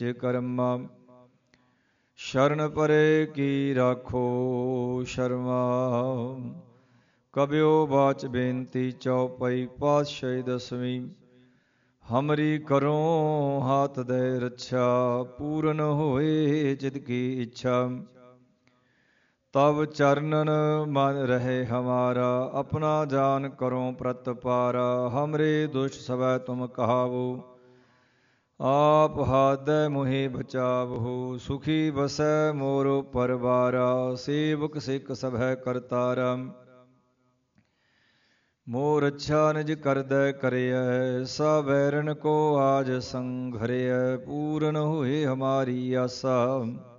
ਜੇ ਕਰਮਾ ਸ਼ਰਨ ਪਰੇ ਕੀ ਰਾਖੋ ਸ਼ਰਮਾ। ਕਬਿਓ ਬਾਚ ਬੇਨਤੀ ਚੌਪਈ ਪਾਤਸ਼ਾਹੀ ਦਸਵੀਂ। ਹਮਰੀ ਕਰੋ ਹਾਥ ਦੇ ਰੱਛਾ ਪੂਰਨ ਹੋਏ ਜਿਤ ਕੀ ਇੱਛਾ। ਤਬ ਚਰਨਨ ਮਨ ਰਹੇ ਹਮਾਰਾ ਆਪਣਾ ਜਾਨ ਕਰੋ ਪ੍ਰਤਪਾਰਾ। ਹਮਰੇ ਦੁਸ਼ਟ ਸਵੈ ਤੁਮ ਕਹਾਵੋ ਆਪ ਹਾਦੈ ਮੁਹਿ ਬਚਾਵਹੁ। ਸੁਖੀ ਬਸੈ ਮੋਰ ਪਰਵਾਰਾ ਸੇਵਕ ਸਿੱਖ ਸਭੈ ਕਰਤਾਰਾ। ਮੋਰ ਅੱਛਾ ਨਿਜ ਕਰਦੈ ਕਰਿਐ ਸਾ ਬੈਰਨ ਕੋ ਆਜ ਸੰਘਰਿਐ। ਪੂਰਨ ਹੋਏ ਹਮਾਰੀ ਆਸਾ